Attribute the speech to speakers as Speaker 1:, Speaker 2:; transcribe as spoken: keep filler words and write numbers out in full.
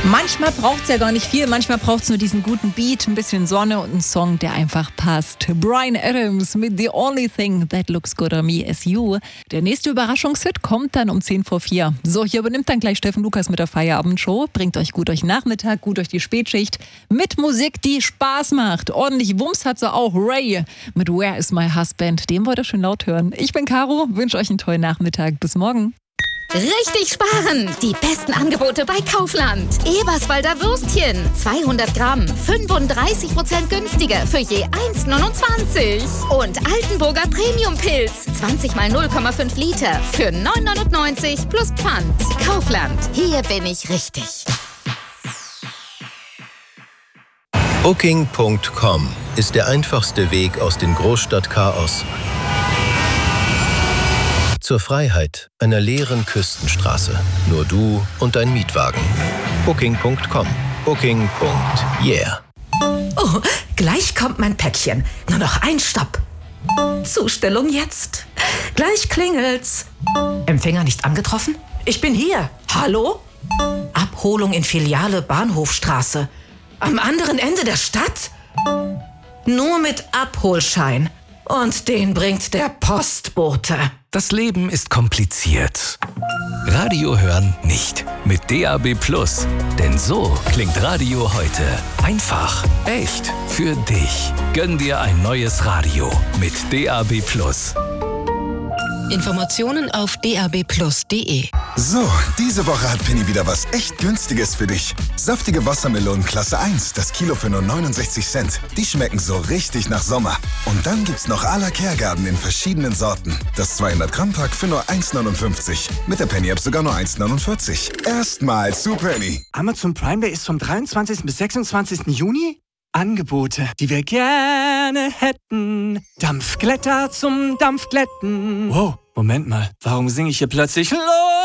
Speaker 1: Manchmal braucht es ja gar nicht viel, manchmal braucht es nur diesen guten Beat, ein bisschen Sonne und einen Song, der einfach passt. Bryan Adams mit The Only Thing That Looks Good on Me Is You. Der nächste Überraschungshit kommt dann um zehn vor vier. So, hier übernimmt dann gleich Steffen Lukas mit der Feierabendshow. Bringt euch gut durch den Nachmittag, gut durch die Spätschicht. Mit Musik, die Spaß macht. Ordentlich Wumms hat sie auch Ray mit Where Is My Husband. Den wollt ihr schön laut hören. Ich bin Caro, wünsche euch einen tollen Nachmittag. Bis morgen.
Speaker 2: Richtig sparen! Die besten Angebote bei Kaufland. Eberswalder Würstchen, zweihundert Gramm, fünfunddreißig Prozent günstiger für je eins neunundzwanzig. Und Altenburger Premium-Pilz, zwanzig mal null Komma fünf Liter für neun neunundneunzig plus Pfand. Kaufland, hier bin ich richtig.
Speaker 3: Booking Punkt com ist der einfachste Weg aus dem Großstadtchaos zur Freiheit einer leeren Küstenstraße. Nur du und dein Mietwagen. Booking Punkt com. Booking. Yeah.
Speaker 4: Oh, gleich kommt mein Päckchen. Nur noch ein Stopp. Zustellung jetzt. Gleich klingelt's. Empfänger nicht angetroffen? Ich bin hier. Hallo? Abholung in Filiale Bahnhofstraße. Am anderen Ende der Stadt? Nur mit Abholschein. Und den bringt der Postbote.
Speaker 5: Das Leben ist kompliziert. Radio hören nicht. Mit D A B Plus. Denn so klingt Radio heute. Einfach, echt, für dich. Gönn dir ein neues Radio mit D A B Plus.
Speaker 6: Informationen auf d a b plus punkt d e.
Speaker 7: So, diese Woche hat Penny wieder was echt Günstiges für dich. Saftige Wassermelonen Klasse eins, das Kilo für nur neunundsechzig Cent. Die schmecken so richtig nach Sommer. Und dann gibt's noch à la Kergarten in verschiedenen Sorten. Das zweihundert Gramm Pack für nur eins neunundfünfzig. Mit der Penny-App sogar nur eins neunundvierzig. Erstmal zu Penny.
Speaker 8: Amazon Prime Day ist vom dreiundzwanzigsten bis sechsundzwanzigsten Juni. Angebote, die wir gerne hätten. Dampfglätter zum Dampfglätten. Wow, Moment mal, warum singe ich hier plötzlich los?